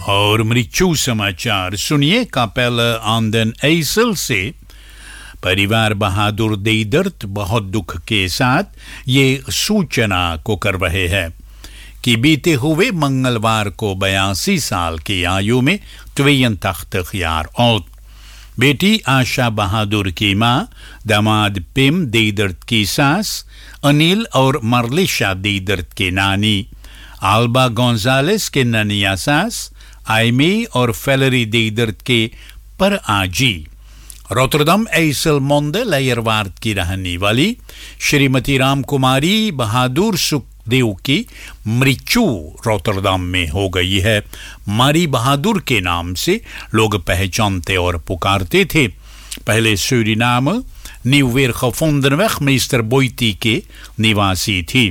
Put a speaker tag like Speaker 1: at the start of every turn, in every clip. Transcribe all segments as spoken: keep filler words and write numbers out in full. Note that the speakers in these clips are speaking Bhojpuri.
Speaker 1: और मृत्यु समाचार सुनिए। कापेला aan den IJssel से परिवार बहादुर देदर्त बहुत दुख के साथ ये सूचना को कर रहे हैं कि बीते हुए मंगलवार को बयासी साल की आयु में tweeëntachtig jaar oud बेटी आशा बहादुर की मां दामाद पिम देदर्त की सास अनिल और मरलिशा देदर्त के नानी आल्बा गोंजालेस के ननिया सास आइमी और फेलरी देदर्त के पर आजी रोटरडम IJsselmonde लेयरवार्ड की रहने वाली श्रीमती रामकुमारी बहादुर सुखदेव की मृत्यु रोटरडम में हो गई है। मारी बहादुर के नाम से लोग पहचानते और पुकारते थे। पहले सूरीनाम न्यूवेरगevondenweg मेस्टर बोइटी के निवासी थी।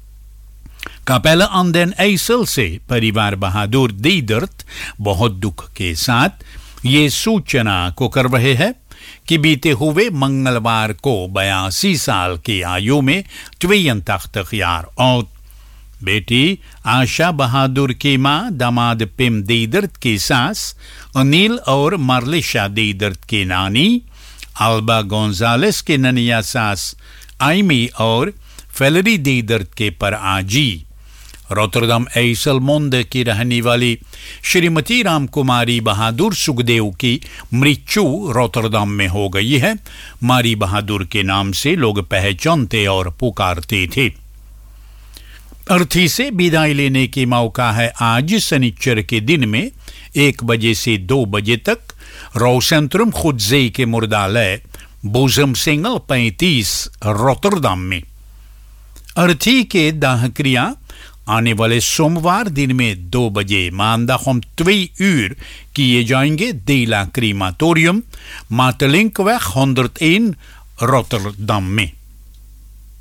Speaker 1: कापेला aan den IJssel से परिवार बहादुर देदर्त बहुत दुख के साथ ये सूचना को कर रहे हैं कि बीते हुए मंगलवार को बयासी साल की आयु में tweeëntachtig jaar oud बेटी आशा बहादुर की मां दामाद पिम देदर्त की सास अनिल और मरलिशा देदर्त की नानी आल्बा गोंजालेस के ननिया सास आइमी और फेलरी देदर्त के पर आजी रोटरडम IJsselmonde की रहने वाली श्रीमती रामकुमारी बहादुर सुखदेव की मृत्यु रोटरडम में हो गई है। मारी बहादुर के नाम से लोग पहचानते और पुकारते थे। अर्थी से विदाई लेने की मौका है आज शनिचर के दिन में एक बजे से दो बजे तक रोसेंट्रम खुदजे के मुर्दालय बोजम सिंगल पैंतीस रोटरडम में। अर्थी के दाह क्रिया आने वाले सोमवार दिन में दो बजे maandag om twee uur किए जाएंगे देला क्रीमाटोरियम मातलिंकवeg honderdéén रोटरडम में।